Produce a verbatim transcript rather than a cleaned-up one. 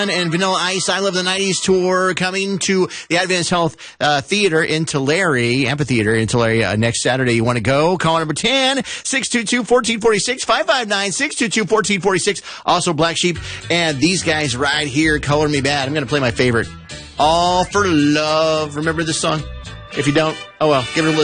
And Vanilla Ice, I Love the nineties tour coming to the Adventist Health uh, Theater in Tulare, Amphitheater in Tulare uh, next Saturday. You want to go? Call number ten, six two two, one four four six, five five nine, six two two, one four four six. Also Black Sheep and these guys right here, Color Me Bad. I'm going to play my favorite, All for Love. Remember this song? If you don't, oh well, give it a listen.